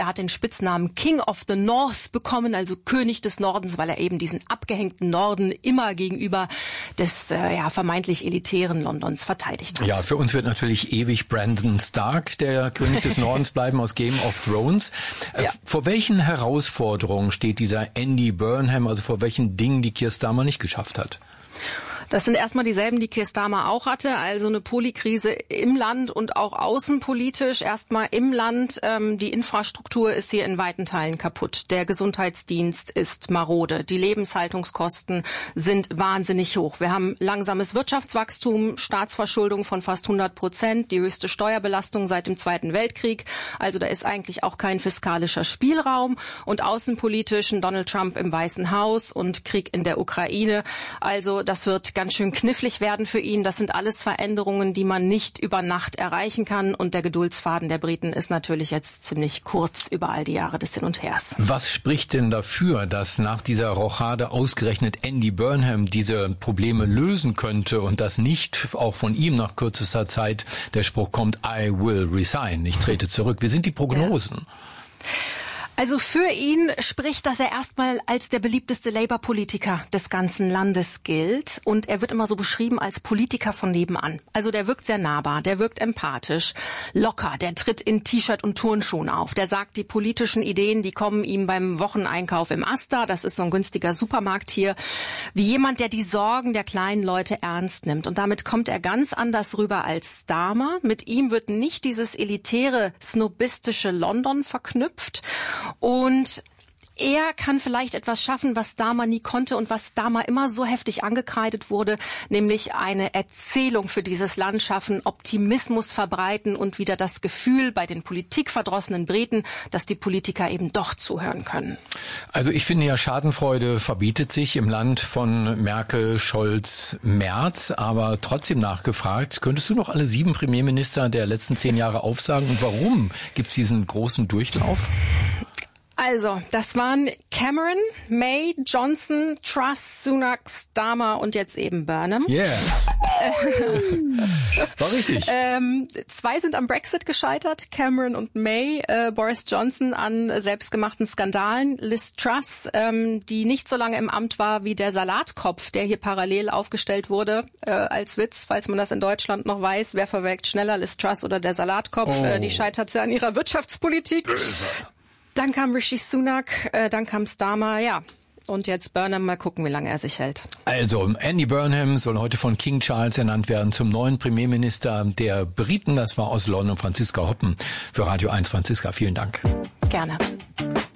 hat den Spitznamen King of the North bekommen, also König des Nordens, weil er eben diesen abgehängten Norden immer gegenüber des vermeintlich elitären Londons verteidigt hat. Ja, für uns wird natürlich ewig Brandon Stark, der König des Nordens, bleiben aus Game of Thrones. Vor welchen Herausforderungen steht dieser Andy Burnham, also vor welchen Dingen, die Keir Starmer nicht geschafft hat? Das sind erstmal dieselben, die Keir Starmer auch hatte, also eine Polykrise im Land und auch außenpolitisch. Erstmal im Land, die Infrastruktur ist hier in weiten Teilen kaputt. Der Gesundheitsdienst ist marode. Die Lebenshaltungskosten sind wahnsinnig hoch. Wir haben langsames Wirtschaftswachstum, Staatsverschuldung von fast 100%, die höchste Steuerbelastung seit dem Zweiten Weltkrieg. Also da ist eigentlich auch kein fiskalischer Spielraum. Und außenpolitisch Donald Trump im Weißen Haus und Krieg in der Ukraine. Also das wird ganz schön knifflig werden für ihn. Das sind alles Veränderungen, die man nicht über Nacht erreichen kann. Und der Geduldsfaden der Briten ist natürlich jetzt ziemlich kurz über all die Jahre des Hin und Hers. Was spricht denn dafür, dass nach dieser Rochade ausgerechnet Andy Burnham diese Probleme lösen könnte und dass nicht auch von ihm nach kürzester Zeit der Spruch kommt, I will resign, ich trete zurück? Wie sind die Prognosen? Also für ihn spricht, dass er erstmal als der beliebteste Labour-Politiker des ganzen Landes gilt. Und er wird immer so beschrieben als Politiker von nebenan. Also der wirkt sehr nahbar, der wirkt empathisch, locker, der tritt in T-Shirt und Turnschuhen auf. Der sagt, die politischen Ideen, die kommen ihm beim Wocheneinkauf im Asda, das ist so ein günstiger Supermarkt hier, wie jemand, der die Sorgen der kleinen Leute ernst nimmt. Und damit kommt er ganz anders rüber als Starmer. Mit ihm wird nicht dieses elitäre, snobistische London verknüpft. Und er kann vielleicht etwas schaffen, was Starmer nie konnte und was Starmer immer so heftig angekreidet wurde, nämlich eine Erzählung für dieses Land schaffen, Optimismus verbreiten und wieder das Gefühl bei den politikverdrossenen Briten, dass die Politiker eben doch zuhören können. Also ich finde ja, Schadenfreude verbietet sich im Land von Merkel, Scholz, Merz, aber trotzdem nachgefragt, könntest du noch alle 7 Premierminister der letzten 10 Jahre aufsagen und warum gibt's diesen großen Durchlauf? Also, das waren Cameron, May, Johnson, Truss, Sunak, Starmer und jetzt eben Burnham. Yeah. War richtig. 2 sind am Brexit gescheitert, Cameron und May, Boris Johnson an selbstgemachten Skandalen, Liz Truss, die nicht so lange im Amt war wie der Salatkopf, der hier parallel aufgestellt wurde, als Witz, falls man das in Deutschland noch weiß, wer verwelkt schneller, Liz Truss oder der Salatkopf, die scheiterte an ihrer Wirtschaftspolitik. Böse. Dann kam Rishi Sunak, dann kam Starmer, ja. Und jetzt Burnham, mal gucken, wie lange er sich hält. Also, Andy Burnham soll heute von King Charles ernannt werden zum neuen Premierminister der Briten. Das war aus London Franziska Hoppen für Radio 1. Franziska, vielen Dank. Gerne.